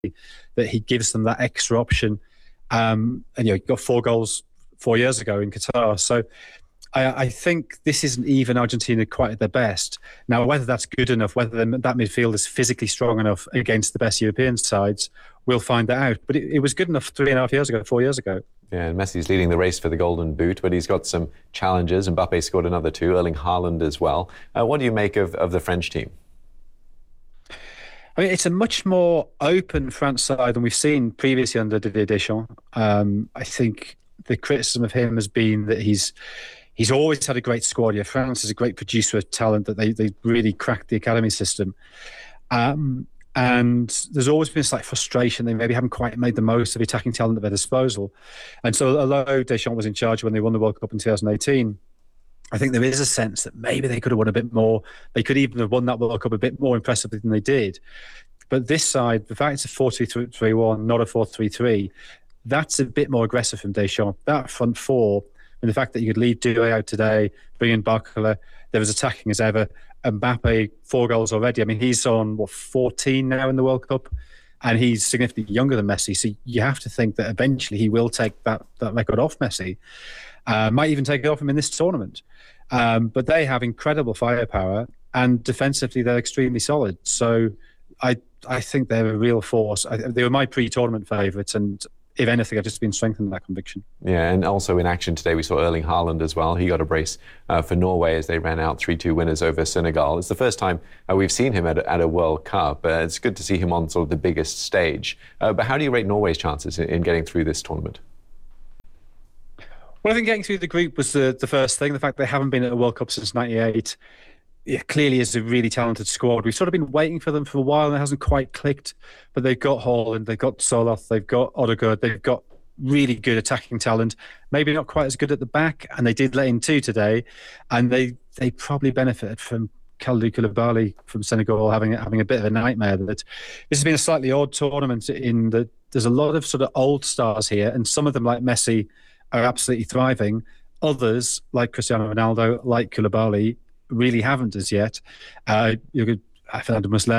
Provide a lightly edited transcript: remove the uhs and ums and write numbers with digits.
that he gives them that extra option. And he got 4 goals 4 years ago in Qatar. So I think this isn't even Argentina quite at their best. Now, whether that's good enough, whether that midfield is physically strong enough against the best European sides, we'll find that out. But it was good enough 3.5 years ago, 4 years ago. Yeah, and Messi's leading the race for the Golden Boot, but he's got some challenges. Mbappe scored another 2, Erling Haaland as well. What do you make of the French team? I mean, it's a much more open France side than we've seen previously under Didier Deschamps. I think the criticism of him has been that he's always had a great squad. Yeah, France is a great producer of talent, that they really cracked the academy system. And there's always been a slight frustration. They maybe haven't quite made the most of the attacking talent at their disposal. And so although Deschamps was in charge when they won the World Cup in 2018, I think there is a sense that maybe they could have won a bit more. They could even have won that World Cup a bit more impressively than they did. But this side, the fact it's a 4-2-3-1, not a 4-3-3, that's a bit more aggressive from Deschamps. That front four, and the fact that you could leave Doué out today, bring in Barcola, they're as attacking as ever. Mbappe, 4 goals already. I mean, he's on, 14 now in the World Cup, and he's significantly younger than Messi. So you have to think that eventually he will take that record off Messi. Might even take it off him in this tournament. But they have incredible firepower, and defensively they're extremely solid. So I think they're a real force. They were my pre-tournament favourites, and if anything, I've just been strengthened in that conviction. Yeah, and also in action today, we saw Erling Haaland as well. He got a brace for Norway as they ran out 3-2 winners over Senegal. It's the first time we've seen him at a World Cup. It's good to see him on sort of the biggest stage. But how do you rate Norway's chances in getting through this tournament? Well, I think getting through the group was the first thing. The fact they haven't been at a World Cup since '98, it clearly is a really talented squad. We've sort of been waiting for them for a while, and it hasn't quite clicked. But they've got Haaland, they've got Soloth, they've got Odegaard, they've got really good attacking talent. Maybe not quite as good at the back, and they did let in 2 today. And they probably benefited from Kalidou Koulibaly from Senegal having a bit of a nightmare. That this has been a slightly odd tournament in that there's a lot of sort of old stars here, and some of them, like Messi, are absolutely thriving. Others, like Cristiano Ronaldo, like Koulibaly, really haven't as yet. Fernando Muslera